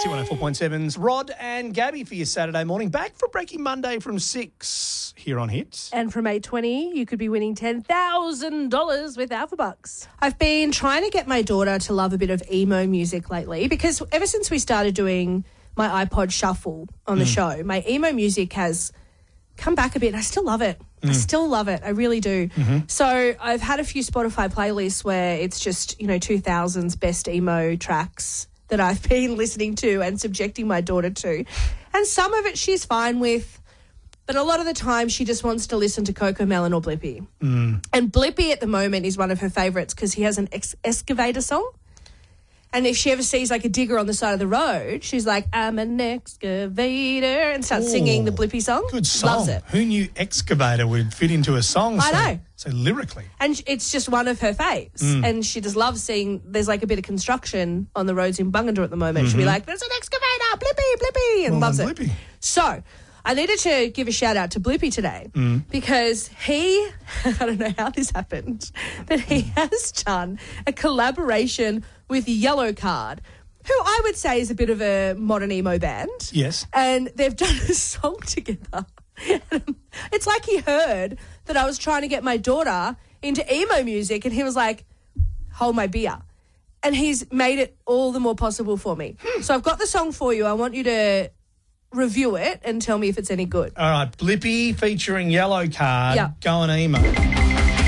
104.7's Rod and Gabby for your Saturday morning. Back for Breaking Monday from 6 here on Hits. And from 8:20, you could be winning $10,000 with Alpha Bucks. I've been trying to get my daughter to love a bit of emo music lately because ever since we started doing my iPod Shuffle on the show, my emo music has come back a bit and I still love it. I still love it. I really do. So I've had a few Spotify playlists where it's just, 2000s best emo tracks that I've been listening to and subjecting my daughter to. And some of it she's fine with, but a lot of the time she just wants to listen to Coco Melon or Blippi. And Blippi at the moment is one of her favourites because he has an excavator song. And if she ever sees like a digger on the side of the road, she's like, I'm an excavator, and starts singing the Blippi song. Good song. Loves it. Who knew excavator would fit into a song so lyrically? And it's just one of her faves. And she just loves seeing, there's like a bit of construction on the roads in Bungendore at the moment. She'll be like, there's an excavator, Blippi, Blippi, and loves it. Blippi. So I needed to give a shout out to Blippi today because he, I don't know how this happened, but he has done a collaboration with Yellow Card, who I would say is a bit of a modern emo band. Yes. And they've done a song together. It's like he heard that I was trying to get my daughter into emo music and he was like, hold my beer. And he's made it all the more possible for me. So I've got the song for you. I want you to review it and tell me if it's any good. All right, Blippi featuring Yellow Card, Yeah. going emo.